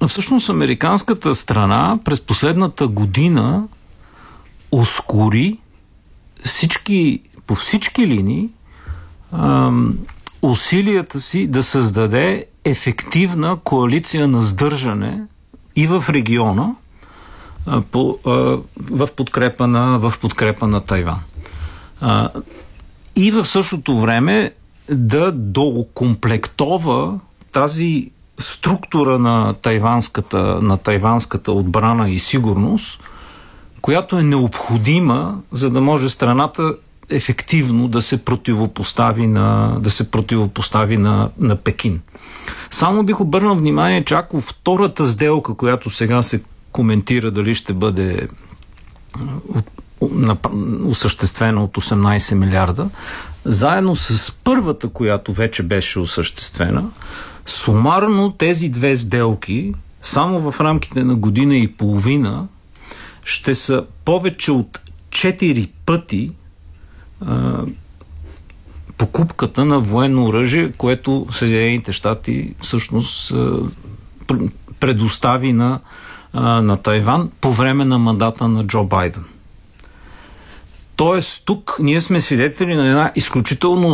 Всъщност американската страна през последната година ускори по всички линии усилията си да създаде ефективна коалиция на сдържане и в региона в подкрепа на Тайван. И в същото време да доокомплектова тази структура на тайванската отбрана и сигурност, която е необходима, за да може страната ефективно да се противопостави на Пекин. Само бих обърнал внимание, че ако втората сделка, която сега се коментира дали ще бъде осъществена от 18 милиарда, заедно с първата, която вече беше осъществена, сумарно тези две сделки, само в рамките на година и половина, ще са повече от 4 пъти покупката на военно оръжие, което Съединените щати всъщност предостави на Тайван по време на мандата на Джо Байден. Тоест, тук ние сме свидетели на една изключително